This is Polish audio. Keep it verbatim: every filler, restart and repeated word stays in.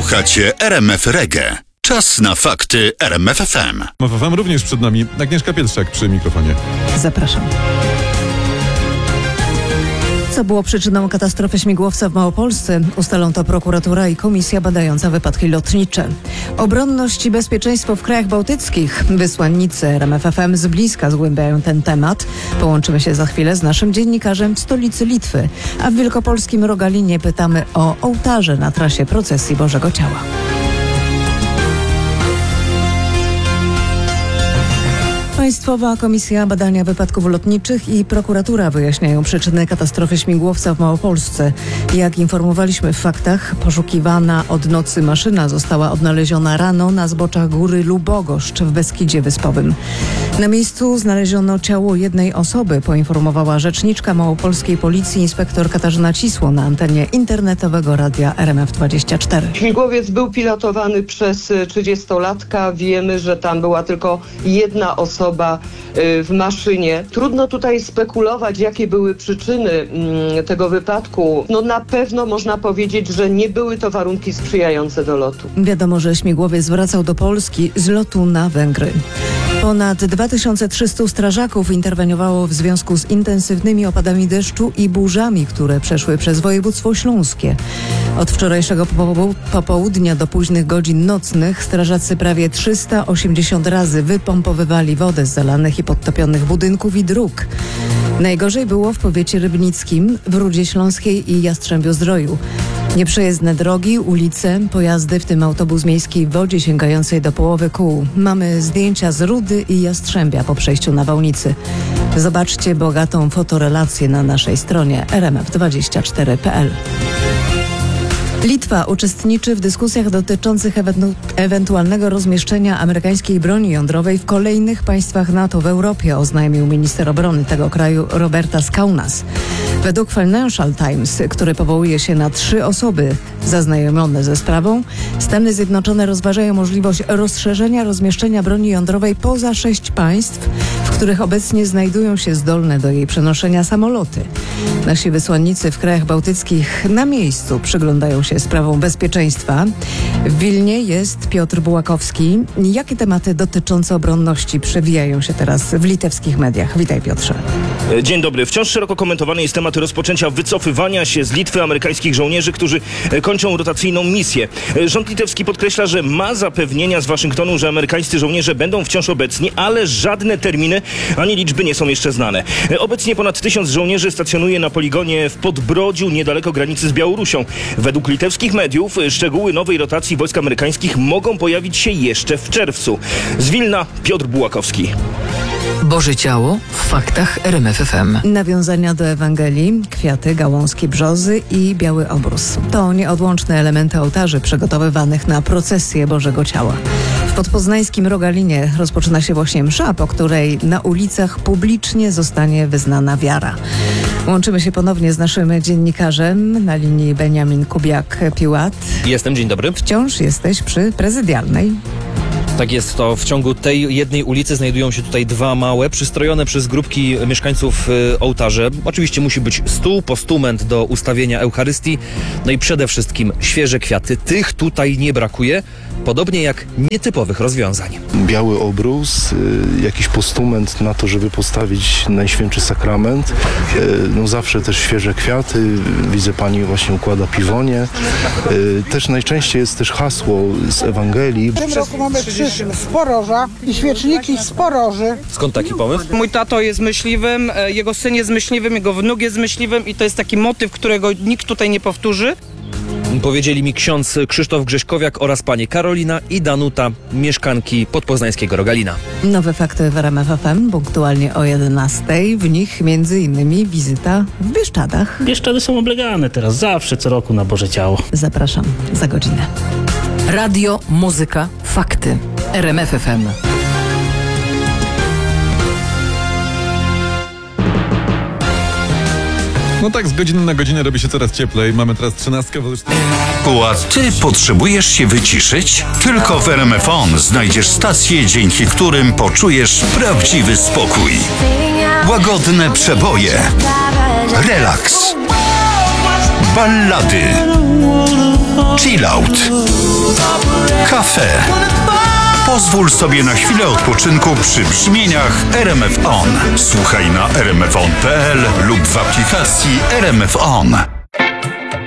Słuchacie R M F Reggae. Czas na fakty R M F F M. R M F F M również przed nami. Agnieszka Pietrzak przy mikrofonie. Zapraszam. Co było przyczyną katastrofy śmigłowca w Małopolsce? Ustalą to prokuratura i komisja badająca wypadki lotnicze. Obronność i bezpieczeństwo w krajach bałtyckich. Wysłannicy R M F F M z bliska zgłębiają ten temat. Połączymy się za chwilę z naszym dziennikarzem w stolicy Litwy. A w wielkopolskim Rogalinie pytamy o ołtarze na trasie procesji Bożego Ciała. Państwowa Komisja Badania Wypadków Lotniczych i prokuratura wyjaśniają przyczyny katastrofy śmigłowca w Małopolsce. Jak informowaliśmy w faktach, poszukiwana od nocy maszyna została odnaleziona rano na zboczach góry Lubogoszcz w Beskidzie Wyspowym. Na miejscu znaleziono ciało jednej osoby, poinformowała rzeczniczka małopolskiej policji inspektor Katarzyna Cisło na antenie internetowego radia R M F dwadzieścia cztery. Śmigłowiec był pilotowany przez trzydziestolatka. Wiemy, że tam była tylko jedna osoba w maszynie. Trudno tutaj spekulować, jakie były przyczyny tego wypadku. No na pewno można powiedzieć, że nie były to warunki sprzyjające do lotu. Wiadomo, że śmigłowiec wracał do Polski z lotu na Węgry. Ponad dwa tysiące trzysta strażaków interweniowało w związku z intensywnymi opadami deszczu i burzami, które przeszły przez województwo śląskie. Od wczorajszego popo- popołudnia do późnych godzin nocnych strażacy prawie trzysta osiemdziesiąt razy wypompowywali wodę z zalanych i podtopionych budynków i dróg. Najgorzej było w powiecie rybnickim, w Rudzie Śląskiej i Jastrzębiu-Zdroju. Nieprzejezdne drogi, ulice, pojazdy, w tym autobus miejski w wodzie sięgającej do połowy kół. Mamy zdjęcia z Rudy i Jastrzębia po przejściu na Wałnicy. Zobaczcie bogatą fotorelację na naszej stronie r m f dwadzieścia cztery kropka p l. Litwa uczestniczy w dyskusjach dotyczących ewentu- ewentualnego rozmieszczenia amerykańskiej broni jądrowej w kolejnych państwach NATO w Europie, oznajmił minister obrony tego kraju Robertas Kaunas. Według Financial Times, który powołuje się na trzy osoby zaznajomione ze sprawą, Stany Zjednoczone rozważają możliwość rozszerzenia rozmieszczenia broni jądrowej poza sześć państw, w których obecnie znajdują się zdolne do jej przenoszenia samoloty. Nasi wysłannicy w krajach bałtyckich na miejscu przyglądają się sprawom bezpieczeństwa. W Wilnie jest Piotr Bułakowski. Jakie tematy dotyczące obronności przewijają się teraz w litewskich mediach? Witaj, Piotrze. Dzień dobry. Wciąż szeroko komentowany jest temat rozpoczęcia wycofywania się z Litwy amerykańskich żołnierzy, którzy kończą rotacyjną misję. Rząd litewski podkreśla, że ma zapewnienia z Waszyngtonu, że amerykańscy żołnierze będą wciąż obecni, ale żadne terminy ani liczby nie są jeszcze znane. Obecnie ponad tysiąc żołnierzy stacjonuje na poligonie w Podbrodziu, niedaleko granicy z Białorusią. Według litewskich mediów szczegóły nowej rotacji wojsk amerykańskich mogą pojawić się jeszcze w czerwcu. Z Wilna Piotr Bułakowski. Boże Ciało w faktach R M F F M. Nawiązania do Ewangelii, kwiaty, gałązki brzozy i biały obrus. To nieodłączne elementy ołtarzy przygotowywanych na procesję Bożego Ciała. W podpoznańskim Rogalinie rozpoczyna się właśnie msza, po której na ulicach publicznie zostanie wyznana wiara. Łączymy się ponownie z naszym dziennikarzem na linii Beniamin Kubiak-Piłat. Jestem, dzień dobry. Wciąż jesteś przy Prezydialnej. Tak jest, to w ciągu tej jednej ulicy znajdują się tutaj dwa małe, przystrojone przez grupki mieszkańców y, ołtarze. Oczywiście musi być stół, postument do ustawienia Eucharystii, no i przede wszystkim świeże kwiaty. Tych tutaj nie brakuje, podobnie jak nietypowych rozwiązań. Biały obrus, y, jakiś postument na to, żeby postawić Najświętszy Sakrament. Y, no zawsze też świeże kwiaty. Widzę, pani właśnie układa piwonie. Y, też najczęściej jest też hasło z Ewangelii. W tym roku mamy krzyż z Poroża i świeczniki z Poroży. Skąd taki pomysł? Mój tato jest myśliwym, jego syn jest myśliwym, jego wnuk jest myśliwym i to jest taki motyw, którego nikt tutaj nie powtórzy. Powiedzieli mi ksiądz Krzysztof Grześkowiak oraz panie Karolina i Danuta, mieszkanki podpoznańskiego Rogalina. Nowe fakty w R M F F M, punktualnie o jedenastej. W nich między innymi wizyta w Bieszczadach. Bieszczady są oblegane teraz, zawsze, co roku na Boże Ciało. Zapraszam za godzinę. Radio, muzyka, fakty. R M F F M. No tak, z godziny na godzinę robi się coraz cieplej. Mamy teraz trzynastkę. A ty potrzebujesz się wyciszyć? Tylko w R M F On znajdziesz stacje, dzięki którym poczujesz prawdziwy spokój. Łagodne przeboje, relaks, ballady, Chillout. Cafe. Pozwól sobie na chwilę odpoczynku przy brzmieniach R M F On. Słuchaj na r m f on kropka p l lub w aplikacji R M F On.